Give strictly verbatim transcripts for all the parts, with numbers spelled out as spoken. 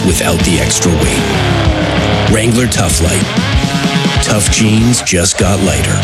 without the extra weight. Wrangler Tough Light. Tough jeans just got lighter.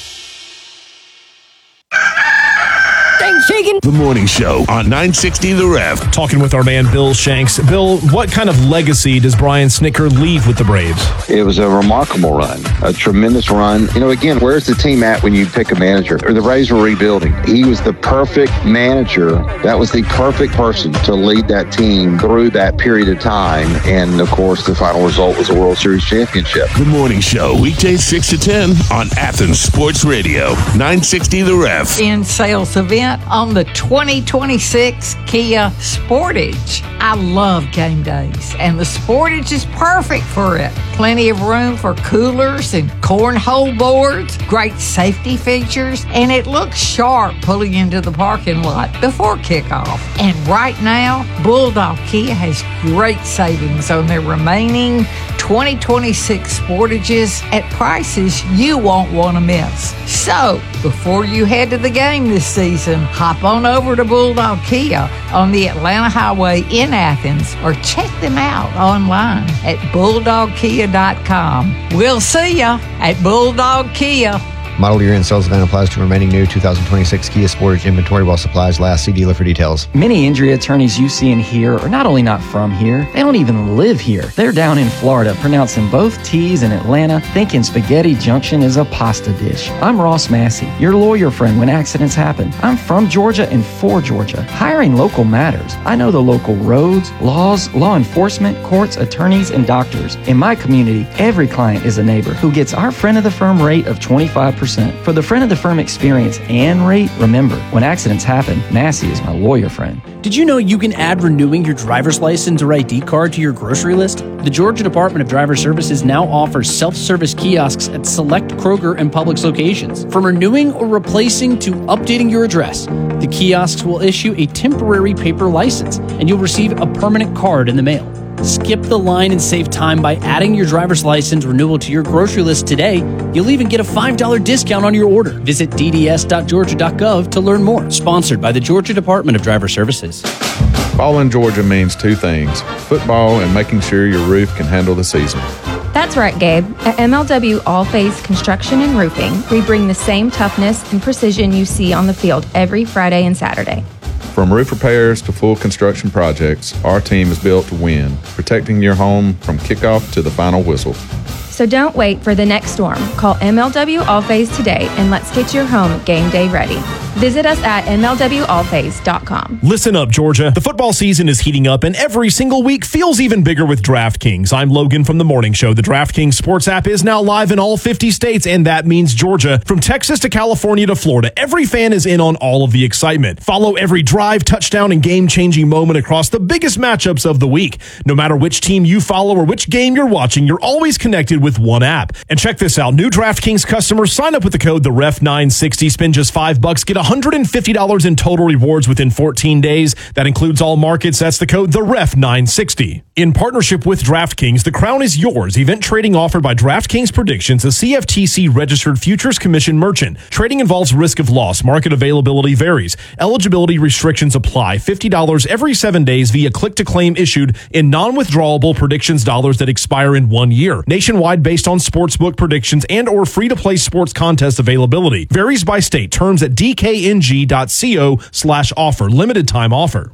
The Morning Show on nine sixty The Ref. Talking with our man Bill Shanks. Bill, what kind of legacy does Brian Snitker leave with the Braves? It was a remarkable run, a tremendous run. You know, again, where's the team at when you pick a manager? Or the Braves were rebuilding. He was the perfect manager. That was the perfect person to lead that team through that period of time. And, of course, the final result was a World Series championship. The Morning Show, weekdays six to ten on Athens Sports Radio, nine sixty The Ref. In sales event on the twenty twenty-six Kia Sportage. I love game days, and the Sportage is perfect for it. Plenty of room for coolers and cornhole boards, great safety features, and it looks sharp pulling into the parking lot before kickoff. And right now, Bulldog Kia has great savings on their remaining twenty twenty-six Sportages at prices you won't want to miss. So, before you head to the game this season, hop on over to Bulldog Kia on the Atlanta Highway in Athens or check them out online at bulldog kia dot com. We'll see ya at Bulldog Kia. Model year in sales event applies to remaining new two thousand twenty-six Kia Sportage inventory while supplies last. See dealer for details. Many injury attorneys you see and hear are not only not from here, they don't even live here. They're down in Florida pronouncing both T's in Atlanta, thinking Spaghetti Junction is a pasta dish. I'm Ross Massey, your lawyer friend when accidents happen. I'm from Georgia and for Georgia. Hiring local matters. I know the local roads, laws, law enforcement, courts, attorneys, and doctors. In my community, every client is a neighbor who gets our friend of the firm rate of twenty-five percent. For the friend of the firm experience and rate, remember, when accidents happen, Massey is my lawyer friend. Did you know you can add renewing your driver's license or I D card to your grocery list? The Georgia Department of Driver Services now offers self-service kiosks at select Kroger and Publix locations. From renewing or replacing to updating your address, the kiosks will issue a temporary paper license, and you'll receive a permanent card in the mail. Skip the line and save time by adding your driver's license renewal to your grocery list today. You'll even get a five dollars discount on your order. Visit d d s dot georgia dot gov to learn more. Sponsored by the Georgia Department of Driver Services. Fall in Georgia means two things: football and making sure your roof can handle the season. That's right, Gabe. At M L W All Phase Construction and Roofing, we bring the same toughness and precision you see on the field every Friday and Saturday. From roof repairs to full construction projects, our team is built to win, protecting your home from kickoff to the final whistle. So don't wait for the next storm. Call M L W All Phase today and let's get your home game day ready. Visit us at m l w all phase dot com. Listen up, Georgia. The football season is heating up, and every single week feels even bigger with DraftKings. I'm Logan from The Morning Show. The DraftKings Sports app is now live in all fifty states, and that means Georgia. From Texas to California to Florida, every fan is in on all of the excitement. Follow every drive, touchdown, and game-changing moment across the biggest matchups of the week. No matter which team you follow or which game you're watching, you're always connected with one app. And check this out. New DraftKings customers sign up with the code the ref nine sixty, spend just five bucks, get one hundred fifty dollars in total rewards within fourteen days. That includes all markets. That's the code the ref nine sixty. In partnership with DraftKings, the crown is yours. Event trading offered by DraftKings Predictions, a C F T C-registered futures commission merchant. Trading involves risk of loss. Market availability varies. Eligibility restrictions apply. fifty dollars every seven days via click-to-claim issued in non-withdrawable predictions dollars that expire in one year. Nationwide based on sportsbook predictions and or free-to-play sports contest availability. Varies by state. Terms at d k n g dot co slash offer. Limited time offer.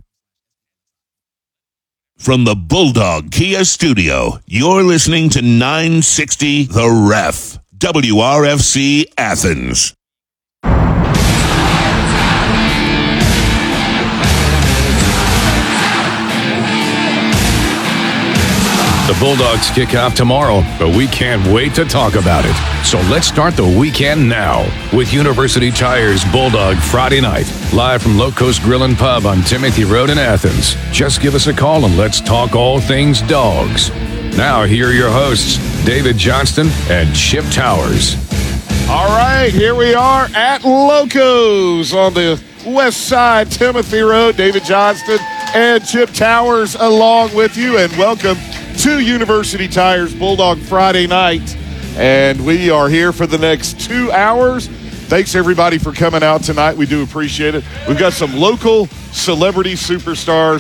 From the Bulldog Kia Studio, you're listening to nine sixty The Ref, W R F C Athens. The Bulldogs kick off tomorrow, but we can't wait to talk about it. So let's start the weekend now with University Tire's Bulldog Friday Night, live from Locos Grill and Pub on Timothy Road in Athens. Just give us a call and let's talk all things dogs. Now, here are your hosts, David Johnston and Chip Towers. All right, here we are at Locos on the west side, Timothy Road. David Johnston and Chip Towers along with you, and welcome to University Tire's Bulldog Friday Night. And we are here for the next two hours. Thanks, everybody, for coming out tonight. We do appreciate it. We've got some local celebrity superstars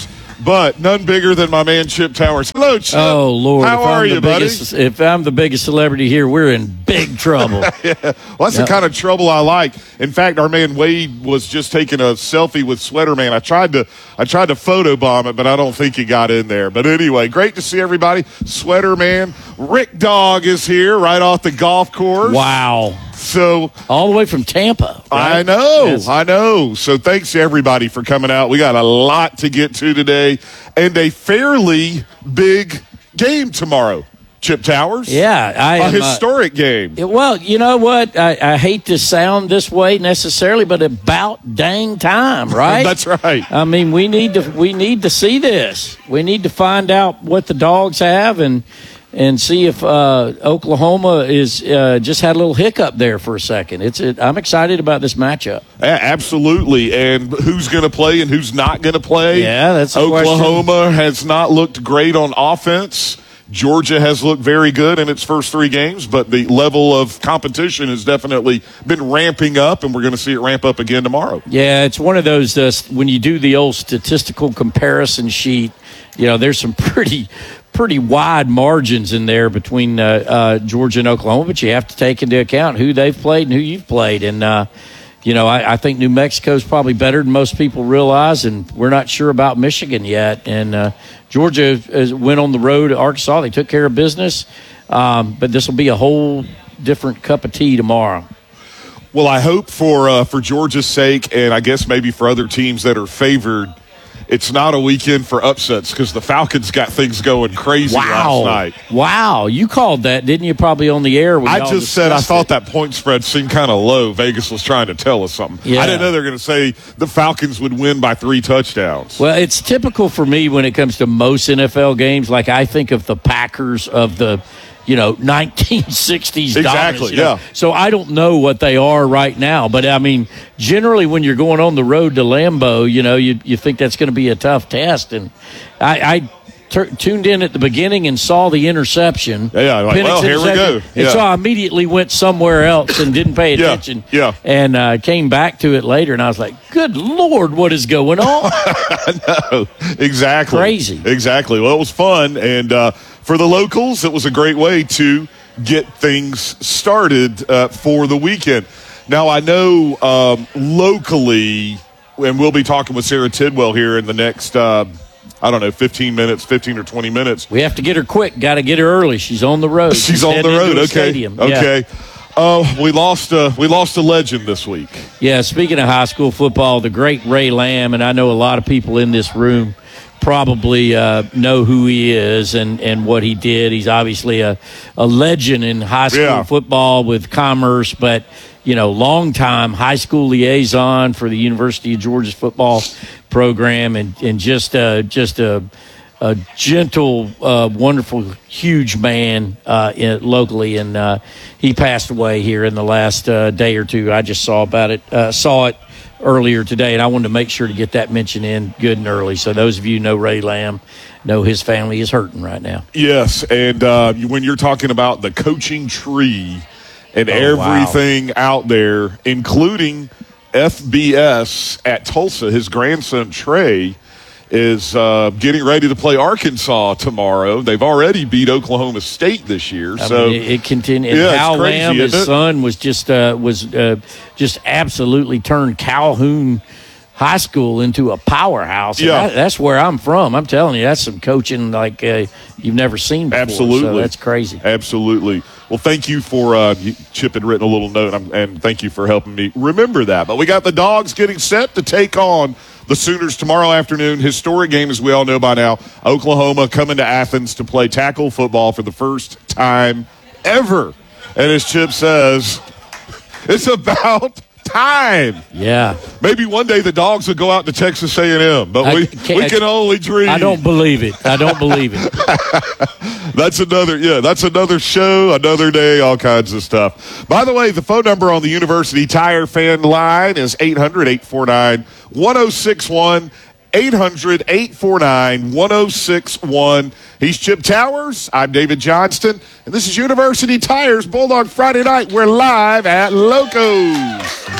but none bigger than my man Chip Towers. Hello, Chip. Oh, Lord. How if are I'm you, the buddy? biggest, if I'm the biggest celebrity here, we're in big trouble. yeah. Well, that's Yep. the kind of trouble I like. In fact, our man Wade was just taking a selfie with Sweater Man. I tried to I tried to photobomb it, but I don't think he got in there. But anyway, great to see everybody. Sweater Man. Rick Dog is here right off the golf course. Wow. So all the way from Tampa. Right? I know, Yes. I know. So thanks to everybody for coming out. We got a lot to get to today and a fairly big game tomorrow. Chip Towers? Yeah. I a am, historic uh, game. It, well, you know what? I, I hate to sound this way necessarily, but about dang time, right? That's right. I mean, we need to we need to see this. We need to find out what the Dogs have and and see if uh, Oklahoma is uh, just had a little hiccup there for a second. It's it, I'm excited about this matchup. A- absolutely. And who's going to play and who's not going to play? Yeah, that's a Oklahoma question. has not looked great on offense. Georgia has looked very good in its first three games, but the level of competition has definitely been ramping up, and we're going to see it ramp up again tomorrow. Yeah, it's one of those, uh, when you do the old statistical comparison sheet, you know, there's some pretty pretty wide margins in there between uh, uh, Georgia and Oklahoma, but you have to take into account who they've played and who you've played. And, uh, you know, I, I think New Mexico's probably better than most people realize, and we're not sure about Michigan yet. And uh, Georgia is, went on the road to Arkansas. They took care of business, um, but this will be a whole different cup of tea tomorrow. Well, I hope for uh, for Georgia's sake, and I guess maybe for other teams that are favored, it's not a weekend for upsets because the Falcons got things going crazy Wow. last night. Wow. You called that, didn't you, probably on the air? When I y'all just said I discussed thought it. that point spread seemed kind of low. Vegas was trying to tell us something. Yeah. I didn't know they were going to say the Falcons would win by three touchdowns. Well, it's typical for me when it comes to most N F L games. Like, I think of the Packers of the, you know, nineteen sixties Exactly, dominance, you know. yeah. So I don't know what they are right now. But, I mean, generally when you're going on the road to Lambeau, you know, you, you think that's going to be a tough test. And I, I t- tuned in at the beginning and saw the interception. Yeah, like, Penix well, here we interception. go. And Yeah. so I immediately went somewhere else and didn't pay Yeah, attention. yeah. And uh, came back to it later, and I was like, good Lord, what is going on? No, exactly. Crazy. Exactly. Well, it was fun. And uh, for the locals, it was a great way to get things started uh, for the weekend. Now, I know um, locally, and we'll be talking with Sarah Tidwell here in the next, uh, I don't know, fifteen minutes, fifteen or twenty minutes. We have to get her quick. Got to get her early. She's on the road. She's on the heading road. into a Okay. stadium. Yeah. Okay. Oh, we lost a we lost a legend this week. Yeah, speaking of high school football, the great Ray Lamb, and I know a lot of people in this room probably uh, know who he is and, and what he did. He's obviously a, a legend in high school Yeah. football with Commerce, but, you know, longtime high school liaison for the University of Georgia's football program, and, and just, uh, just a, a gentle, uh, wonderful, huge man uh, in, locally, and uh, he passed away here in the last uh, day or two. I just saw about it, uh, saw it earlier today, and I wanted to make sure to get that mention in good and early. So those of you who know Ray Lamb know his family is hurting right now. Yes, and uh, when you're talking about the coaching tree and Oh, wow. everything out there, including F B S at Tulsa, his grandson Trey is uh, getting ready to play Arkansas tomorrow. They've already beat Oklahoma State this year. I so mean, it, it continued. Yeah, it's Hal crazy, Lamb, his isn't it? son, was just uh, was uh, just absolutely turned Calhoun High School into a powerhouse. And Yeah. that- that's where I'm from. I'm telling you, that's some coaching like uh, you've never seen before. Absolutely. So that's crazy. Absolutely. Well, thank you for uh, you- Chip had written a little note, and, and thank you for helping me remember that. But we got the Dogs getting set to take on the Sooners tomorrow afternoon. Historic game, as we all know by now. Oklahoma coming to Athens to play tackle football for the first time ever. And as Chip says, it's about time. Yeah. Maybe one day the Dogs will go out to Texas A and M, but I we can't- we can only dream. I don't believe it. I don't believe it. That's another, yeah, that's another show, another day, all kinds of stuff. By the way, the phone number on the University Tire fan line is eight hundred, eight four nine, one oh six one, eight hundred, eight four nine, one oh six one. He's Chip Towers. I'm David Johnston, and this is University Tires Bulldog Friday Night. We're live at Locos.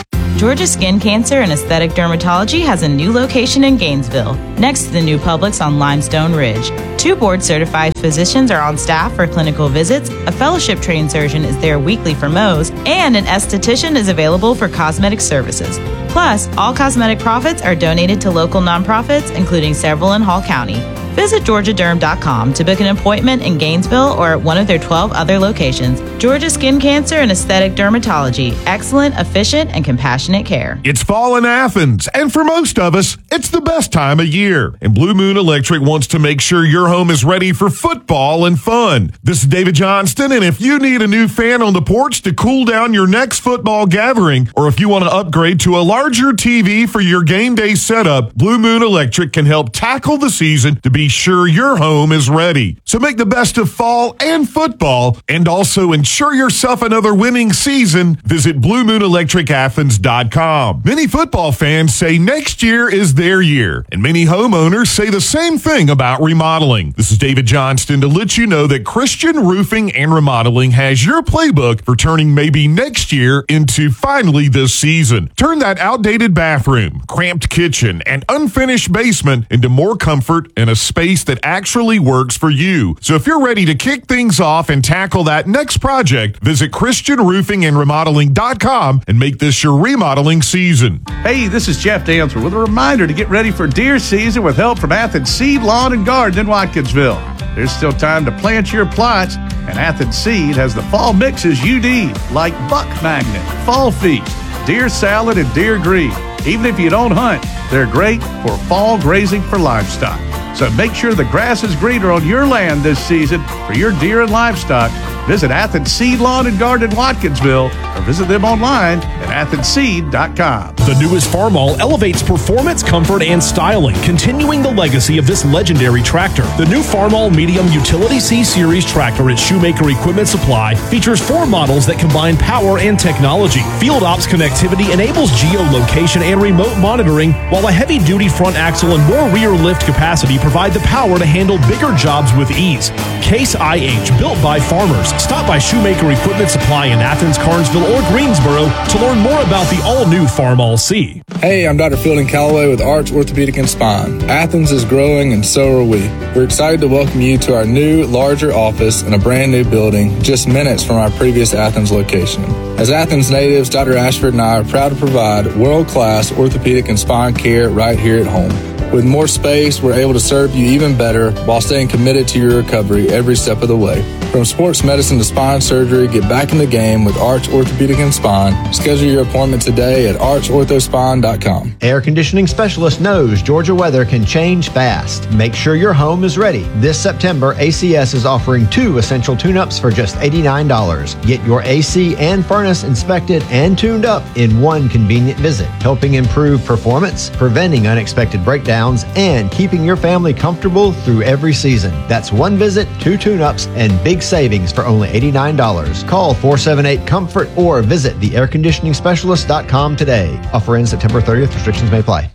Georgia Skin Cancer and Aesthetic Dermatology has a new location in Gainesville, next to the new Publix on Limestone Ridge. Two board-certified physicians are on staff for clinical visits, a fellowship-trained surgeon is there weekly for Mohs, and an esthetician is available for cosmetic services. Plus, all cosmetic profits are donated to local nonprofits, including several in Hall County. Visit georgia derm dot com to book an appointment in Gainesville or at one of their twelve other locations. Georgia Skin Cancer and Aesthetic Dermatology. Excellent, efficient, and compassionate care. It's fall in Athens, and for most of us, it's the best time of year. And Blue Moon Electric wants to make sure your home is ready for football and fun. This is David Johnston, and if you need a new fan on the porch to cool down your next football gathering, or if you want to upgrade to a larger T V for your game day setup, Blue Moon Electric can help tackle the season to be sure your home is ready. So make the best of fall and football, and also ensure yourself another winning season. Visit blue moon electric athens dot com. Many football fans say next year is their year, and many homeowners say the same thing about remodeling. This is David Johnston to let you know that Christian Roofing and Remodeling has your playbook for turning maybe next year into finally this season. Turn that outdated bathroom, cramped kitchen, and unfinished basement into more comfort and a space that actually works for you. So if you're ready to kick things off and tackle that next project, visit christian roofing and remodeling dot com and make this your remodeling season. Hey, this is Jeff Dancer with a reminder to get ready for deer season with help from Athens Seed Lawn and Garden in Watkinsville. There's still time to plant your plots, and Athens Seed has the fall mixes you need, like Buck Magnet, Fall Feast, Deer Salad, and Deer Green. Even if you don't hunt, they're great for fall grazing for livestock. So make sure the grass is greener on your land this season for your deer and livestock. Visit Athens Seed Lawn and Garden in Watkinsville or visit them online at athens seed dot com. The newest Farmall elevates performance, comfort, and styling, continuing the legacy of this legendary tractor. The new Farmall Medium Utility C-Series tractor at Shoemaker Equipment Supply features four models that combine power and technology. Field Ops connectivity enables geolocation and remote monitoring, while a heavy-duty front axle and more rear lift capacity provide the power to handle bigger jobs with ease. Case I H, built by farmers. Stop by Shoemaker Equipment Supply in Athens, Carnesville, or Greensboro to learn more about the all-new Farmall C. Hey, I'm Doctor Fielding Calloway with Arch Orthopedic and Spine. Athens is growing, and so are we. We're excited to welcome you to our new, larger office in a brand new building just minutes from our previous Athens location. As Athens natives, Doctor Ashford and I are proud to provide world-class orthopedic and spine care right here at home. With more space, we're able to serve you even better while staying committed to your recovery every step of the way. From sports medicine to spine surgery, get back in the game with Arch Orthopedic and Spine. Schedule your appointment today at arch ortho spine dot com. Air conditioning specialist knows Georgia weather can change fast. Make sure your home is ready. This September, A C S is offering two essential tune-ups for just eighty-nine dollars. Get your A C and furnace inspected and tuned up in one convenient visit, helping improve performance, preventing unexpected breakdowns, and keeping your family comfortable through every season. That's one visit, two tune-ups, and big savings for only eighty-nine dollars. Call four seven eight COMFORT or visit the air conditioning specialist dot com today. Offer ends September thirtieth. Restrictions may apply.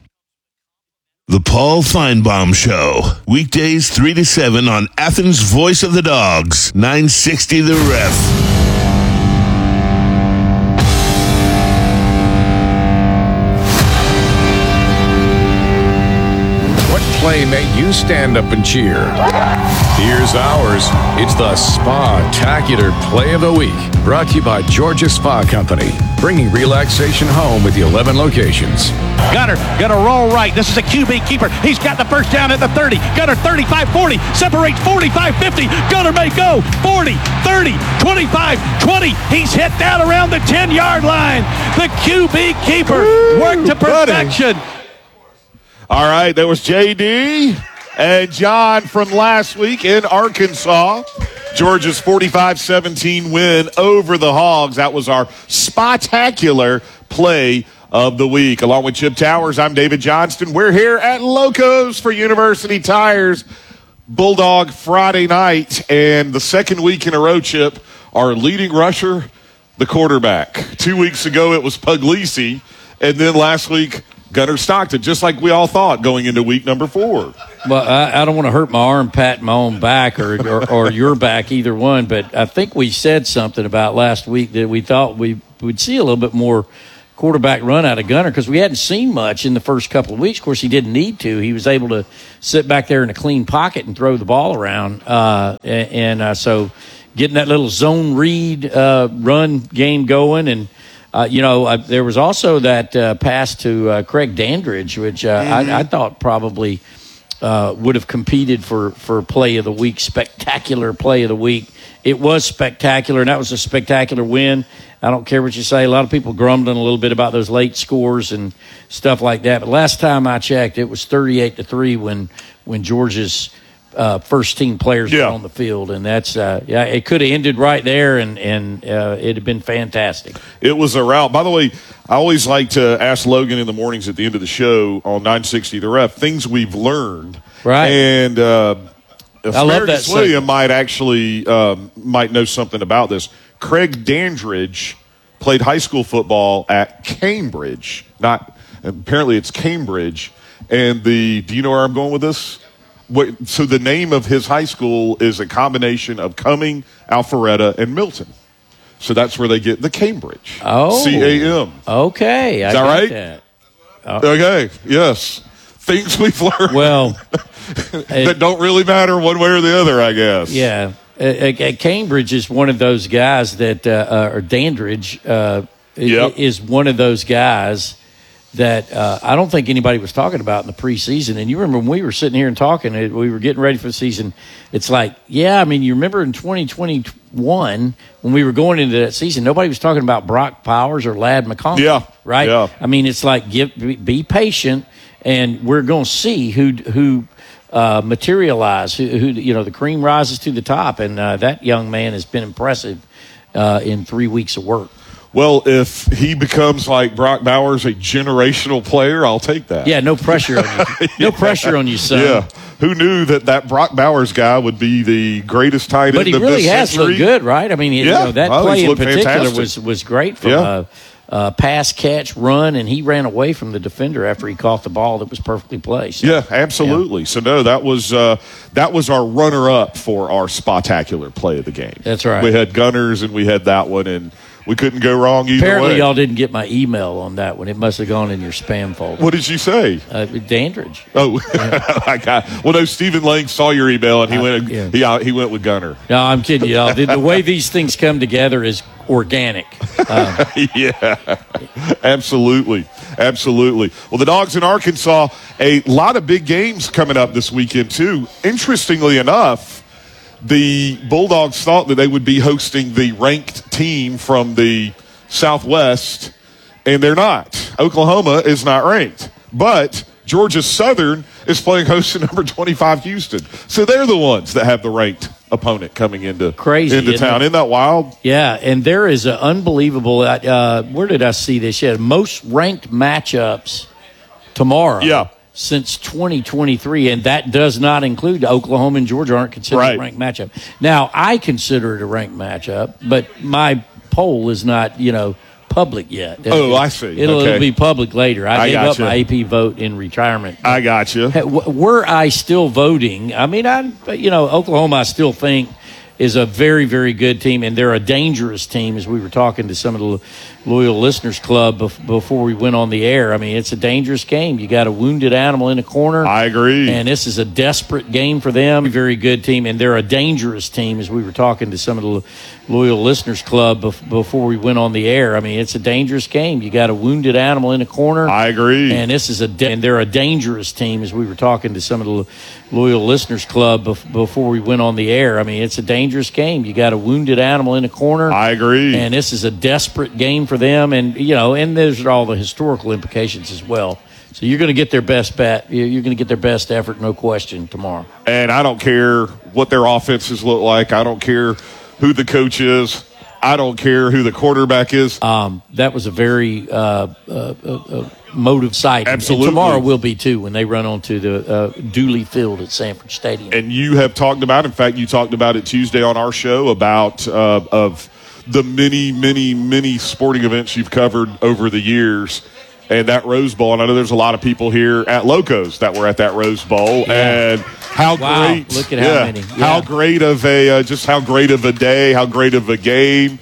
The Paul Feinbaum Show. Weekdays three to seven on Athens' Voice of the Dogs. nine sixty The Ref. Play made you stand up and cheer. Here's ours. It's the Spa-tacular Play of the Week, brought to you by Georgia Spa Company, bringing relaxation home with the eleven locations. Gunner gonna roll right. This is a Q B keeper. He's got the first down at the thirty. Gunner thirty-five forty, separates forty-five fifty. Gunner may go forty, thirty, twenty-five, twenty. He's hit down around the ten-yard line. The Q B keeper Woo, worked to perfection. Buddy. All right, that was J D and John from last week in Arkansas. Georgia's forty-five seventeen win over the Hogs. That was our spectacular play of the week. Along with Chip Towers, I'm David Johnston. We're here at Locos for University Tires Bulldog Friday night. And the second week in a row, Chip, our leading rusher, the quarterback. Two weeks ago, it was Puglisi. And then last week, Gunner Stockton, just like we all thought going into week number four. Well, I, I don't want to hurt my arm patting my own back or, or, or your back, either one, but I think we said something about last week that we thought we would see a little bit more quarterback run out of Gunner because we hadn't seen much in the first couple of weeks. Of course, he didn't need to. He was able to sit back there in a clean pocket and throw the ball around. Uh, and and uh, so getting that little zone read uh, run game going. And, uh, you know, uh, there was also that uh, pass to uh, Craig Dandridge, which uh, mm-hmm. I, I thought probably uh, would have competed for, for play of the week, spectacular play of the week. It was spectacular, and that was a spectacular win. I don't care what you say. A lot of people grumbling a little bit about those late scores and stuff like that. But last time I checked, it was thirty-eight to three when when Georgia's uh, first team players yeah. were on the field, and that's uh, yeah, it could have ended right there, and and uh, it'd have been fantastic. It was a rout. By the way, I always like to ask Logan in the mornings at the end of the show on nine sixty The Ref things we've learned, right? And uh, I love that. William might actually um, might know something about this. Craig Dandridge played high school football at Cambridge. Not apparently it's Cambridge. And the do you know where I'm going with this? What, so the name of his high school is a combination of Cumming, Alpharetta, and Milton. So that's where they get the Cambridge. Oh, C A M. Okay, is I that right? That. Oh. Okay, yes. Things we've learned. Well, that it, don't really matter one way or the other, I guess. Yeah. At Cambridge is one of those guys that, uh, or Dandridge uh, yep. is one of those guys that uh, I don't think anybody was talking about in the preseason. And you remember when we were sitting here and talking, we were getting ready for the season. It's like, yeah, I mean, you remember in twenty twenty-one when we were going into that season, nobody was talking about Brock Powers or Ladd McConkey, yeah. right? Yeah. I mean, it's like give, be patient, and we're going to see who who. Uh, materialize, who, who you know, the cream rises to the top, and uh, that young man has been impressive uh, in three weeks of work. Well, if he becomes like Brock Bowers, a generational player, I'll take that. Yeah, no pressure on you. No yeah. pressure on you, son. Yeah. Who knew that that Brock Bowers guy would be the greatest tight end of this century? But he really has looked good, right? I mean, yeah. you know, that well, play in particular fantastic. was was great from yeah. uh, uh, pass, catch, run, and he ran away from the defender after he caught the ball that was perfectly placed. Yeah, absolutely. Yeah. So, no, that was uh, that was our runner-up for our spectacular play of the game. That's right. We had Gunners, and we had that one, and we couldn't go wrong either Apparently, way. y'all didn't get my email on that one. It must have gone in your spam folder. What did you say? Uh, Dandridge. Oh, yeah. I got. Well, no. Stephen Lang saw your email, and he uh, went. Yeah. He uh, he went with Gunner. No, I'm kidding y'all. the, the way these things come together is organic. Um, yeah, absolutely, absolutely. Well, the Dogs in Arkansas, a lot of big games coming up this weekend too. Interestingly enough, the Bulldogs thought that they would be hosting the ranked team from the Southwest, and they're not. Oklahoma is not ranked, but Georgia Southern is playing host to number twenty-five Houston. So they're the ones that have the ranked opponent coming into, Crazy, into town. It? Isn't that wild? Yeah, and there is an unbelievable uh, – where did I see this? Yeah, most ranked matchups tomorrow. Yeah. Since twenty twenty-three, and that does not include Oklahoma and Georgia aren't considered right. a ranked matchup. Now, I consider it a ranked matchup, but my poll is not, you know, public yet. Oh, it, I see. It'll, okay. it'll be public later. I, I gave up you. my A P vote in retirement. I got you. Were I still voting, I mean, I, you know, Oklahoma, I still think is a very, very good team, and they're a dangerous team, as we were talking to some of the Loyal Listeners Club before we went on the air. I mean, it's a dangerous game. You got a wounded animal in a corner. I agree. And this is a desperate game for them. Very good team, and they're a dangerous team, as we were talking to some of the Loyal Listeners Club before we went on the air. I mean, it's a dangerous game. You got a wounded animal in a corner. I agree. And this is a da- and they're a dangerous team, as we were talking to some of the Loyal Listeners Club before we went on the air. I mean, it's a dangerous game. You got a wounded animal in a corner. I agree. And this is a desperate game for them, and you know, and there's all the historical implications as well. So you're going to get their best bet. You're going to get their best effort, no question, tomorrow. And I don't care what their offenses look like. I don't care who the coach is. I don't care who the quarterback is. Um, that was a very uh, uh, uh, motive sight. Absolutely. And tomorrow will be, too, when they run onto the uh, Dooley Field at Sanford Stadium. And you have talked about, in fact, you talked about it Tuesday on our show, about uh, of the many, many, many sporting events you've covered over the years. And that Rose Bowl, and I know there's a lot of people here at Locos that were at that Rose Bowl, yeah. and how wow. great! Look at yeah, how many! Yeah. How great of a uh, just how great of a day, how great of a game.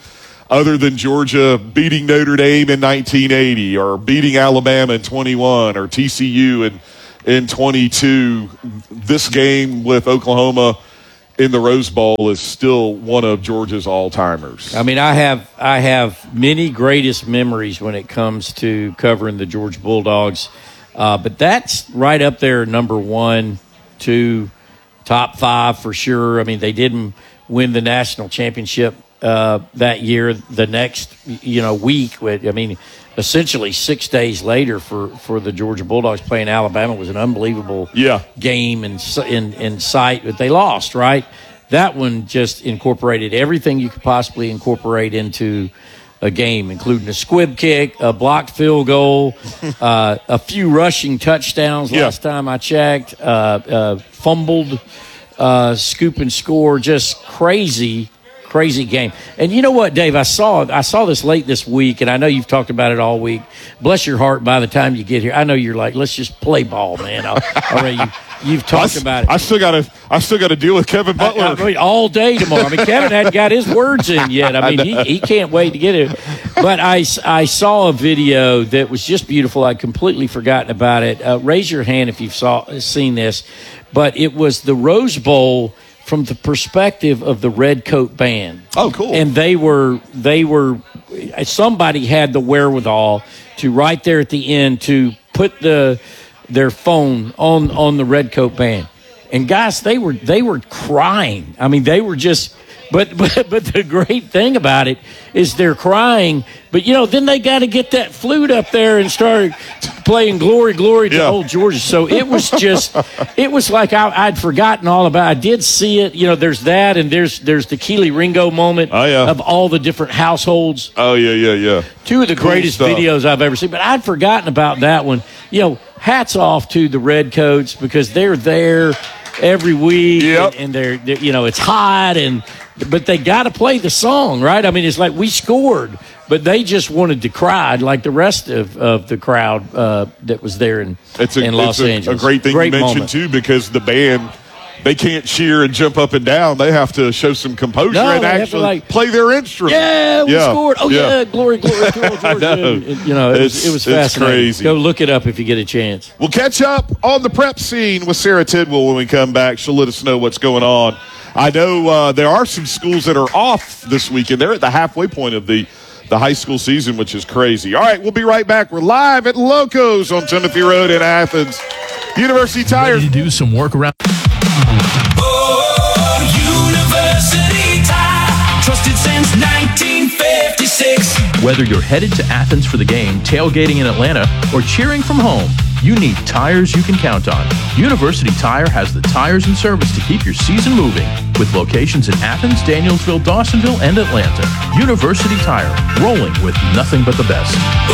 other than Georgia beating Notre Dame in nineteen eighty or beating Alabama in twenty-one or T C U in, in twenty-two, this game with Oklahoma in the Rose Bowl is still one of Georgia's all-timers. I mean, I have I have many greatest memories when it comes to covering the Georgia Bulldogs, uh, but that's right up there, number one, two, top five for sure. I mean, they didn't win the national championship uh, that year. The next, you know, week, I mean, essentially six days later for, for the Georgia Bulldogs playing Alabama was an unbelievable yeah. game in, in, in sight, but they lost, right? That one just incorporated everything you could possibly incorporate into a game, including a squib kick, a blocked field goal, uh, a few rushing touchdowns yeah. last time I checked, uh, uh, fumbled, uh, scoop and score, just crazy Crazy game. And you know what, Dave? I saw I saw this late this week, and I know you've talked about it all week. Bless your heart, by the time you get here, I know you're like, let's just play ball, man. Already, you, you've talked I, about it. I still got to I still got to deal with Kevin Butler I, I mean, all day tomorrow. I mean, Kevin hadn't got his words in yet. I mean, he, he can't wait to get it. But I, I saw a video that was just beautiful. I'd completely forgotten about it. Uh, raise your hand if you've saw seen this. But it was the Rose Bowl from the perspective of the Red Coat Band. Oh, cool. And they were, they were, somebody had the wherewithal to right there at the end to put the their phone on, on the Red Coat Band. And guys, they were, they were crying. I mean, they were just, but, but, but the great thing about it is they're crying, but you know, then they got to get that flute up there and start playing Glory, Glory to yeah. Old Georgia. So it was just, it was like I, I'd forgotten all about it. I did see it. You know, there's that, and there's there's the Keely Ringo moment oh, yeah. of all the different households. Oh, yeah, yeah, yeah. Two of the cool greatest stuff. videos I've ever seen. But I'd forgotten about that one. You know, hats off to the Redcoats because they're there every week, yep. and, and they're, they're, you know, it's hot, and but they got to play the song, right? I mean, it's like we scored, but they just wanted to cry like the rest of, of the crowd uh, that was there in, it's a, in Los it's a, Angeles. a great thing great you mentioned, moment. too, because the band, they can't cheer and jump up and down. They have to show some composure No, and they have to, actually like, play their instrument. Yeah, we yeah. scored. Oh, yeah, yeah. glory, glory, glory, I know. You know, it was, it was It's- it's fascinating. crazy. Go look it up if you get a chance. We'll catch up on the prep scene with Sarah Tidwell when we come back. She'll let us know what's going on. I know uh, there are some schools that are off this weekend. They're at the halfway point of the, the high school season, which is crazy. All right, we'll be right back. We're live at Locos on Timothy Road in Athens. University Tires. Ready to do some work around. Oh, University Tire, trusted since nineteen fifty-six. Whether you're headed to Athens for the game, tailgating in Atlanta, or cheering from home, you need tires you can count on. University Tire has the tires and service to keep your season moving, with locations in Athens, Danielsville, Dawsonville, and Atlanta. University Tire, rolling with nothing but the best.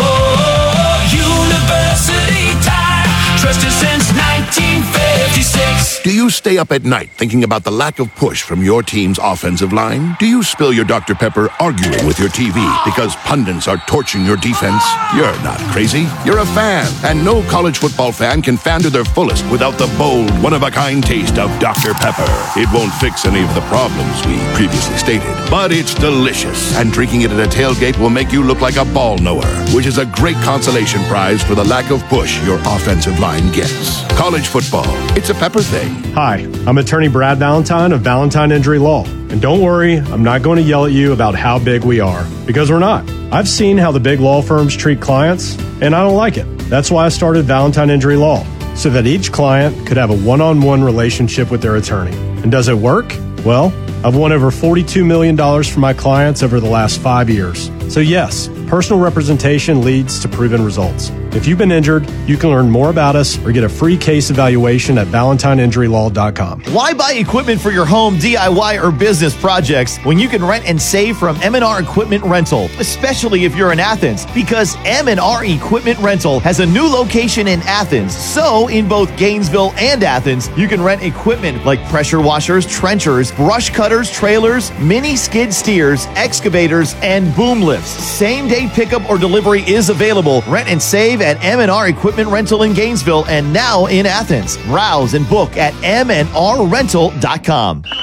Oh, University Tire, trusted since nineteen fifty-six. Do you stay up at night thinking about the lack of push from your team's offensive line? Do you spill your Doctor Pepper arguing with your T V because pundits are torching your defense? You're not crazy. You're a fan, and no college football fan can fan to their fullest without the bold, one-of-a-kind taste of Doctor Pepper. It won't fix any of the problems we previously stated, but it's delicious, and drinking it at a tailgate will make you look like a ball knower, which is a great consolation prize for the lack of push your offensive line gets. College football, it's a Pepper thing. Hi, I'm attorney Brad Valentine of Valentine Injury Law. And don't worry, I'm not going to yell at you about how big we are, because we're not. I've seen how the big law firms treat clients, and I don't like it. That's why I started Valentine Injury Law, so that each client could have a one-on-one relationship with their attorney. And does it work? Well, I've won over forty-two million dollars for my clients over the last five years. So yes, personal representation leads to proven results. If you've been injured, you can learn more about us or get a free case evaluation at valentine injury law dot com. Why buy equipment for your home, D I Y, or business projects when you can rent and save from M and R Equipment Rental, especially if you're in Athens? Because M and R Equipment Rental has a new location in Athens. So in both Gainesville and Athens, you can rent equipment like pressure washers, trenchers, brush cutters, trailers, mini skid steers, excavators, and boom lifts. Same day pickup or delivery is available. Rent and save at M and R Equipment Rental in Gainesville and now in Athens. Browse and book at m and r rental dot com.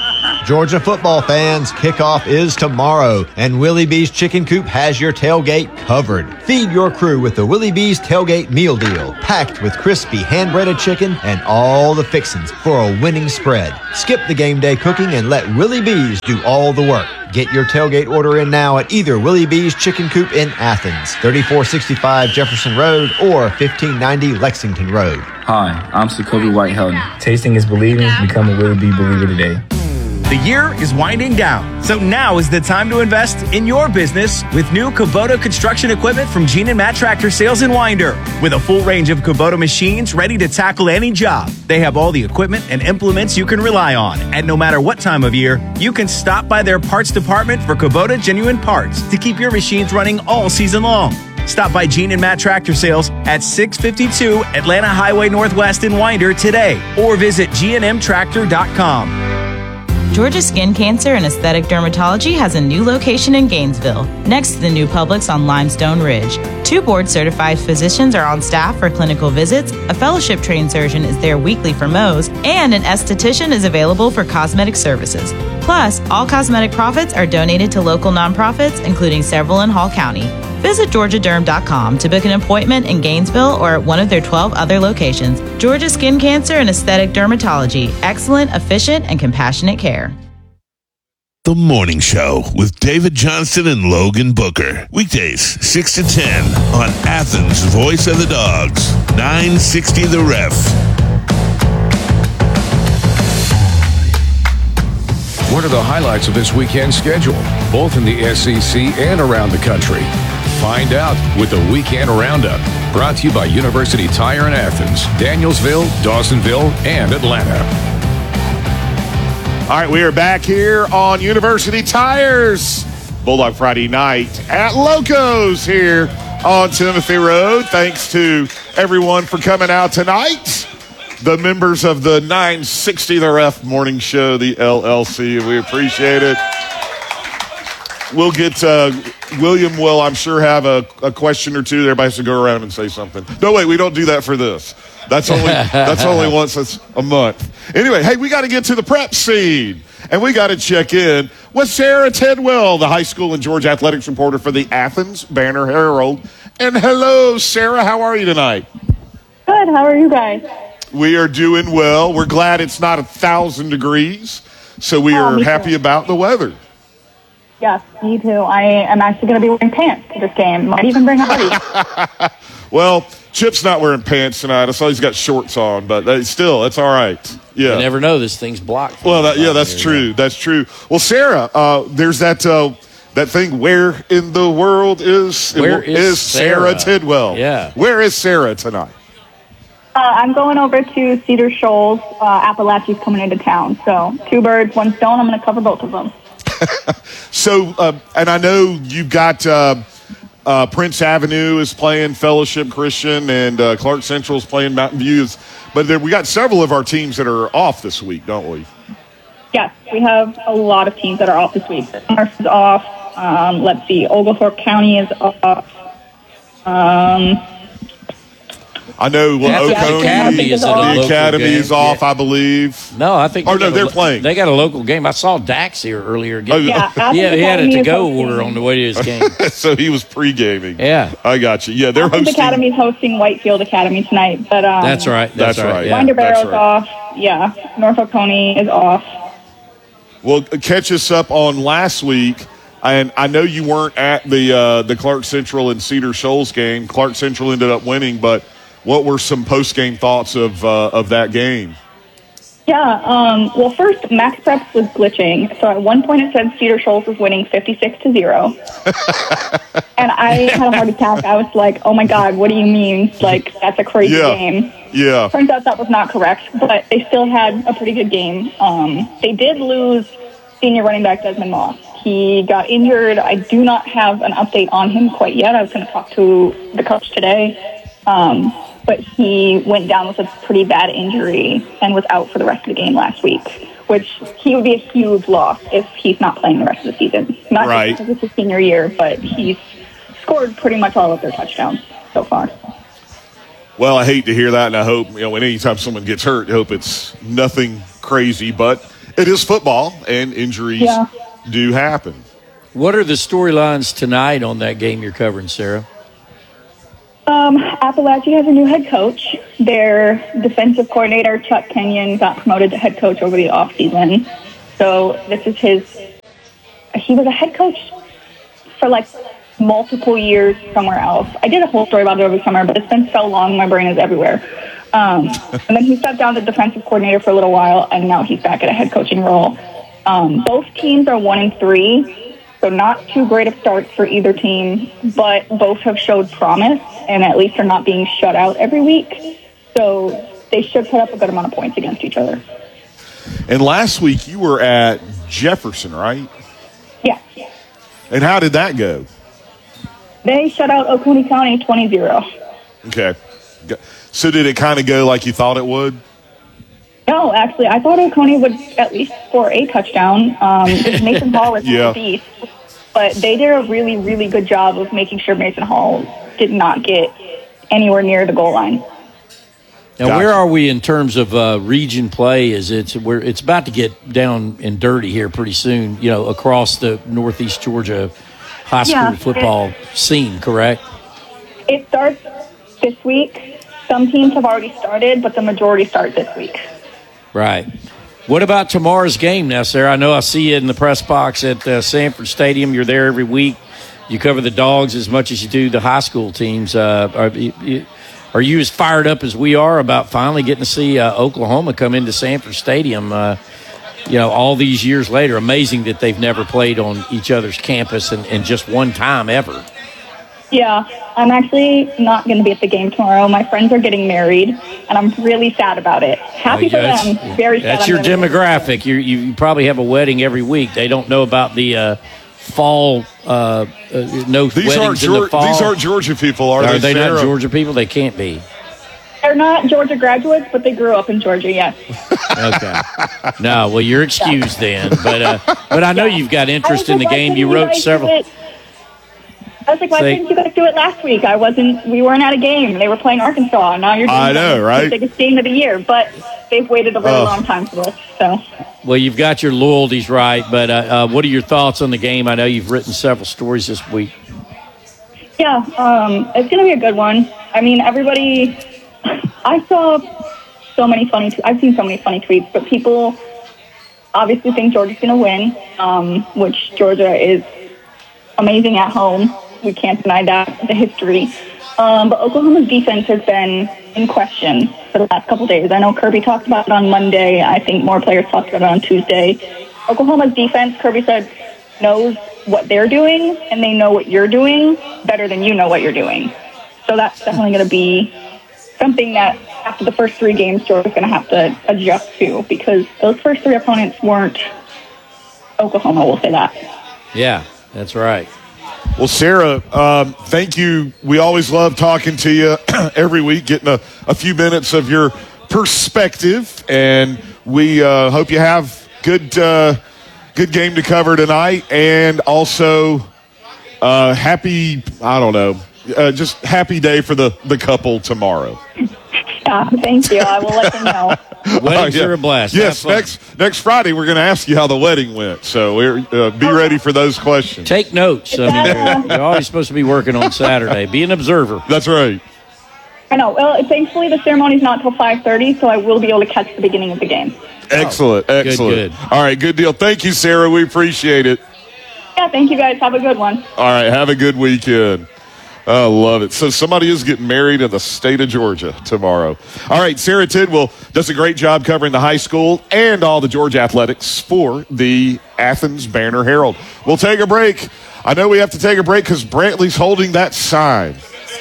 Georgia football fans, kickoff is tomorrow, and Willie B's Chicken Coop has your tailgate covered. Feed your crew with the Willie B's Tailgate Meal Deal, packed with crispy hand-breaded chicken and all the fixings for a winning spread. Skip the game day cooking and let Willie B's do all the work. Get your tailgate order in now at either Willie B's Chicken Coop in Athens, thirty-four sixty-five Jefferson Road, or fifteen ninety Lexington Road. Hi, I'm Sokobi White-Helton. Tasting is believing. Become a Willie B believer today. The year is winding down, so now is the time to invest in your business with new Kubota construction equipment from Gene and Matt Tractor Sales in Winder. With a full range of Kubota machines ready to tackle any job, they have all the equipment and implements you can rely on. And no matter what time of year, you can stop by their parts department for Kubota genuine parts to keep your machines running all season long. Stop by Gene and Matt Tractor Sales at six fifty-two Atlanta Highway Northwest in Winder today, or visit G N M tractor dot com. Georgia Skin Cancer and Aesthetic Dermatology has a new location in Gainesville, next to the new Publix on Limestone Ridge. Two board-certified physicians are on staff for clinical visits, a fellowship-trained surgeon is there weekly for Mohs, and an esthetician is available for cosmetic services. Plus, all cosmetic profits are donated to local nonprofits, including several in Hall County. Visit georgia derm dot com to book an appointment in Gainesville or at one of their twelve other locations. Georgia Skin Cancer and Aesthetic Dermatology. Excellent, efficient, and compassionate care. The Morning Show with David Johnston and Logan Booker. Weekdays, six to ten on Athens' Voice of the Dogs. nine sixty The Ref. What are the highlights of this weekend's schedule, both in the S E C and around the country? Find out with the Weekend Roundup, brought to you by University Tire in Athens, Danielsville, Dawsonville, and Atlanta. All right, we are back here on University Tires. Bulldog Friday night at Locos here on Timothy Road. Thanks to everyone for coming out tonight. The members of the nine sixty The Ref Morning Show, the L L C. We appreciate it. We'll get, uh, William will, I'm sure, have a, a question or two. Everybody has to go around and say something. No, wait, we don't do that for this. That's only that's only once a month. Anyway, hey, we got to get to the prep scene. And we got to check in with Sarah Tidwell, the high school and Georgia athletics reporter for the Athens Banner Herald. And hello, Sarah. How are you tonight? Good. How are you guys? We are doing well. We're glad it's not a thousand degrees, so we Oh, are me happy too. about the weather. Yes, me too. I am actually going to be wearing pants to this game. Might even bring a hoodie. Well, Chip's not wearing pants tonight. I saw he's got shorts on, but uh, still, it's all right. Yeah. You never know. This thing's blocked. Well, that, yeah, that's true. That's true. Well, Sarah, uh, there's that uh, that thing. Where in the world is Where is Sarah, Sarah? Tidwell? Yeah. Where is Sarah tonight? Uh, I'm going over to Cedar Shoals. Uh, Appalachia's coming into town. So two birds, one stone. I'm going to cover both of them. So, uh, and I know you've got uh, uh, Prince Avenue is playing Fellowship Christian, and uh, Clark Central is playing Mountain View. But there, we got several of our teams that are off this week, don't we? Yes, we have a lot of teams that are off this week. Mars is off. Um, let's see. Oglethorpe County is off. Um, I know well, Yeah, the Oconee, Academy is at a the local Academy game. is off, I believe. No, I think. Or they no, got a they're lo- playing. They got a local game. I saw Dax here earlier. Oh, yeah. Yeah, yeah, he had a Academy is to-go hosting- order on the way to his game. So he was pre-gaming. Yeah. I got you. Yeah, they're Athens hosting. Academy is hosting Whitefield Academy tonight. But um, That's right. That's, That's right. Yeah. Winder That's Barrow's right. off. Yeah, Norfolk Coney is off. Well, catch us up on last week. And I know you weren't at the uh, the Clark Central and Cedar Shoals game. Clark Central ended up winning, but what were some post-game thoughts of uh, of that game? Yeah, um, well, first, Max Preps was glitching. So at one point it said Cedar Shoals was winning fifty-six to zero. And I had a heart attack. I was like, oh my God, what do you mean? Like, that's a crazy Yeah. game. Yeah. Turns out that was not correct, but they still had a pretty good game. Um, they did lose senior running back Desmond Moss. He got injured. I do not have an update on him quite yet. I was going to talk to the coach today. Um, but he went down with a pretty bad injury and was out for the rest of the game last week, which he would be a huge loss if he's not playing the rest of the season. Not Right. just because it's his senior year, but he's scored pretty much all of their touchdowns so far. Well, I hate to hear that, and I hope, you know, anytime someone gets hurt, I hope it's nothing crazy. But it is football, and injuries Yeah. do happen. What are the storylines tonight on that game you're covering, Sarah? Um, Appalachia has a new head coach. Their defensive coordinator, Chuck Kenyon, got promoted to head coach over the offseason. So this is his, he was a head coach for like multiple years somewhere else. I did a whole story about it over the summer, but it's been so long, my brain is everywhere. Um, and then he stepped down to defensive coordinator for a little while, and now he's back at a head coaching role. Um, both teams are one and three. So not too great of starts for either team, but both have showed promise, and at least are not being shut out every week. So they should put up a good amount of points against each other. And last week you were at Jefferson, right? Yeah. And how did that go? They shut out Oconee County twenty zero. Okay. So did it kind of go like you thought it would? No, actually, I thought Oconee would at least score a touchdown. Um, Mason Hall is Yeah. a beast, but they did a really, really good job of making sure Mason Hall did not get anywhere near the goal line. Now, Gotcha. where are we in terms of uh, region play? Is it's where it's about to get down and dirty here pretty soon? You know, across the Northeast Georgia high school Yeah. football scene, correct? It starts this week. Some teams have already started, but the majority start this week. Right. What about tomorrow's game now, Sarah? I know I see you in the press box at uh, Sanford Stadium. You're there every week. You cover the Dogs as much as you do the high school teams. Uh, are, you, are you as fired up as we are about finally getting to see uh, Oklahoma come into Sanford Stadium, uh, you know, all these years later? Amazing that they've never played on each other's campus and, and just one time ever. Yeah, I'm actually not going to be at the game tomorrow. My friends are getting married, and I'm really sad about it. Happy Oh, for yeah, them. that's- Very sad. That's I'm your gonna- demographic. You you probably have a wedding every week. They don't know about the uh, fall. Uh, uh, no These aren't, weddings in the Geor- fall. these aren't Georgia people, are, Are they, they not Sarah? Georgia people? They can't be. They're not Georgia graduates, but they grew up in Georgia, yes. Okay. No, well, you're excused then. But uh, but I know you've got interest in the Why game. couldn't You wrote guys do several. it? I was like, why Say- couldn't you guys do it last week? I wasn't. We weren't at a game. They were playing Arkansas. Now you're doing I know, the right? biggest game of the year, but they've waited a really Oh. long time for this. So Well, you've got your loyalties right. But uh, uh, what are your thoughts on the game? I know you've written several stories this week. yeah, um, it's gonna be a good one. I mean, everybody. I saw so many funny. T- I've seen so many funny tweets, but people obviously think Georgia's gonna win, um, which Georgia is amazing at home. We can't deny that, the history. Um, but Oklahoma's defense has been in question for the last couple days. I know Kirby talked about it on Monday. I think more players talked about it on Tuesday. Oklahoma's defense, Kirby said, knows what they're doing, and they know what you're doing better than you know what you're doing. So that's definitely going to be something that after the first three games, Georgia's going to have to adjust to, because those first three opponents weren't Oklahoma, we'll say that. Yeah, that's right. Well, Sarah, um, thank you. We always love talking to you every week, getting a, a few minutes of your perspective, and we uh, hope you have good uh, good game to cover tonight, and also uh, happy, I don't know, uh, just happy day for the, the couple tomorrow. Yeah, thank you. I will let them know. Weddings Uh, yeah. are a blast. Yes, Have fun. next next Friday we're going to ask you how the wedding went, so we're, uh, be ready for those questions. Take notes. I mean, you're always supposed to be working on Saturday. Be an observer. That's right. I know. Well, thankfully the ceremony's not till five thirty, so I will be able to catch the beginning of the game. Excellent, excellent. good. All right, good deal. Thank you, Sarah. We appreciate it. Yeah, thank you guys. Have a good one. All right, have a good weekend. I love it. So somebody is getting married in the state of Georgia tomorrow. All right, Sarah Tidwell does a great job covering the high school and all the Georgia athletics for the Athens Banner Herald. We'll take a break. I know we have to take a break because Brantley's holding that sign.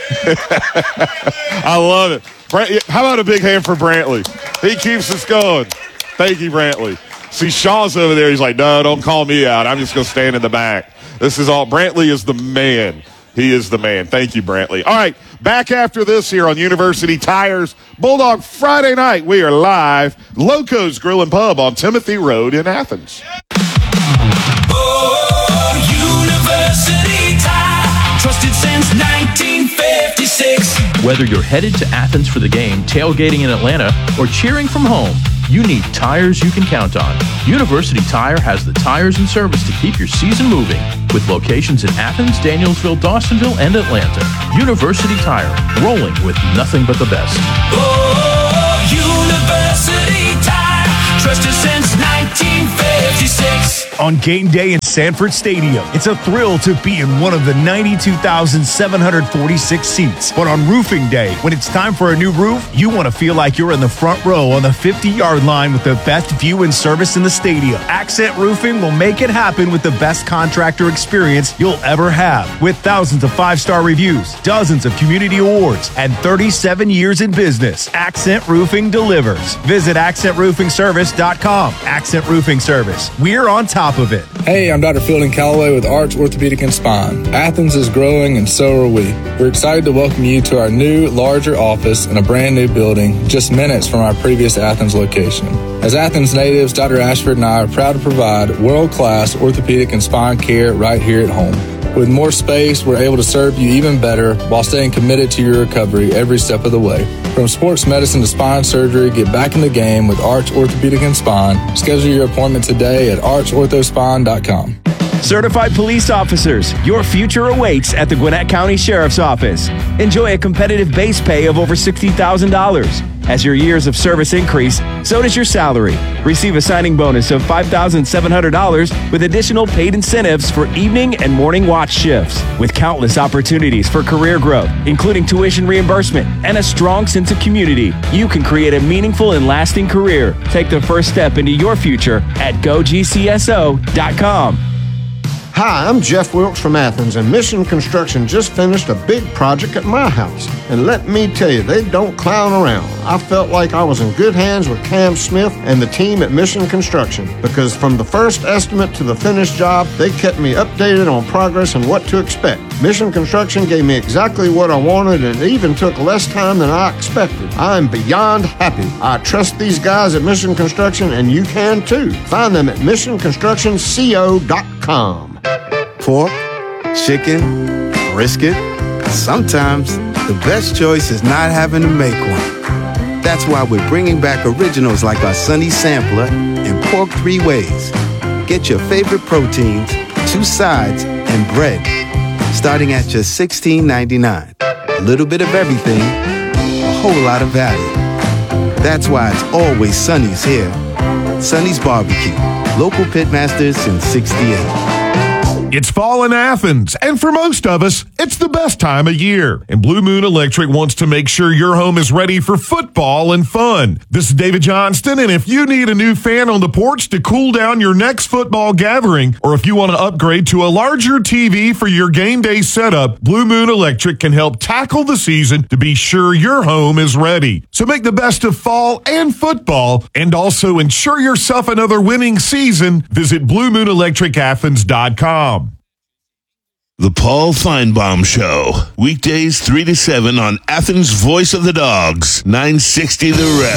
I love it. Brant, how about a big hand for Brantley? He keeps us going. Thank you, Brantley. See, Shaw's over there. He's like, no, don't call me out. I'm just going to stand in the back. This is all. Brantley is the man. He is the man. Thank you, Brantley. All right, back after this here on University Tires Bulldog Friday night. We are live. Loco's Grill and Pub on Timothy Road in Athens. Oh, University Tire, trusted since nineteen fifty-six. Whether you're headed to Athens for the game, tailgating in Atlanta, or cheering from home, you need tires you can count on. University Tire has the tires and service to keep your season moving, with locations in Athens, Danielsville, Dawsonville, and Atlanta. University Tire, rolling with nothing but the best. Oh, University Tire, trusted since nineteen fifty-six. On game day in Sanford Stadium, it's a thrill to be in one of the ninety-two thousand seven hundred forty-six seats. But on roofing day, when it's time for a new roof, you want to feel like you're in the front row on the fifty-yard line with the best view and service in the stadium. Accent Roofing will make it happen with the best contractor experience you'll ever have. With thousands of five-star reviews, dozens of community awards, and thirty-seven years in business, Accent Roofing delivers. Visit accent roofing service dot com. Accent Roofing Service. We're on top of it. Hey, I'm Doctor Fielding Calloway with Arch Orthopedic and Spine. Athens is growing and so are we. We're excited to welcome you to our new, larger office in a brand new building just minutes from our previous Athens location. As Athens natives, Doctor Ashford and I are proud to provide world-class orthopedic and spine care right here at home. With more space, we're able to serve you even better while staying committed to your recovery every step of the way. From sports medicine to spine surgery, get back in the game with Arch Orthopedic and Spine. Schedule your appointment today at arch ortho spine dot com. Certified police officers, your future awaits at the Gwinnett County Sheriff's Office. Enjoy a competitive base pay of over sixty thousand dollars. As your years of service increase, so does your salary. Receive a signing bonus of five thousand seven hundred dollars with additional paid incentives for evening and morning watch shifts. With countless opportunities for career growth, including tuition reimbursement and a strong sense of community, you can create a meaningful and lasting career. Take the first step into your future at go g c s o dot com. Hi, I'm Jeff Wilkes from Athens, and Mission Construction just finished a big project at my house. And let me tell you, they don't clown around. I felt like I was in good hands with Cam Smith and the team at Mission Construction, because from the first estimate to the finished job, they kept me updated on progress and what to expect. Mission Construction gave me exactly what I wanted, and it even took less time than I expected. I'm beyond happy. I trust these guys at Mission Construction, and you can too. Find them at mission construction co dot com. Pork, chicken, brisket. Sometimes the best choice is not having to make one. That's why we're bringing back originals like our Sunny Sampler and Pork Three Ways. Get your favorite proteins, two sides, and bread, starting at just sixteen ninety-nine. A little bit of everything, a whole lot of value. That's why it's always Sunny's here. Sunny's Barbecue, local pitmasters since sixty-eight. It's fall in Athens, and for most of us, it's the best time of year. And Blue Moon Electric wants to make sure your home is ready for football and fun. This is David Johnston, and if you need a new fan on the porch to cool down your next football gathering, or if you want to upgrade to a larger T V for your game day setup, Blue Moon Electric can help tackle the season to be sure your home is ready. So make the best of fall and football, and also ensure yourself another winning season. Visit blue moon electric athens dot com. The Paul Feinbaum Show. Weekdays three to seven on Athens' Voice of the Dogs, nine sixty The Ref.